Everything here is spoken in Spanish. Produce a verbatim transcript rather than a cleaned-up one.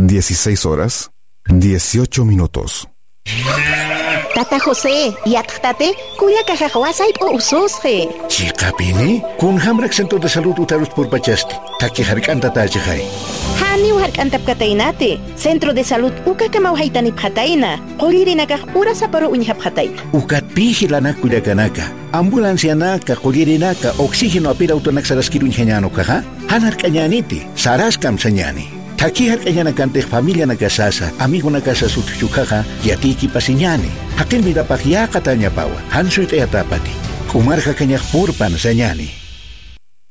dieciséis horas, dieciocho minutos. Tata José, yaktate, kuya kajajwasay po ususje. Chikapini, kun hamrak centro de salud utarus por bachaste. Taki harkanta tajay. Hani harkantap kataynate. Centro de salud uka kamawhaytanip hatayna. Qolirinakaj ura saparo uñhap hatayna. Ukat pihilana kuyakanaka. Ambulancia naka, qolirinaka, oxígeno apira autonaxaraskirun hanyano kaha. Hanar kanyaniti, saraskam sanyani. Taki harkanya kante familia nagasasa, amigo nagasa sutuchukaha, yatiki pasinyani. Hakin midapakya katanya pawa, hansuit e atapati. Kumarka kanya purpan sanyani.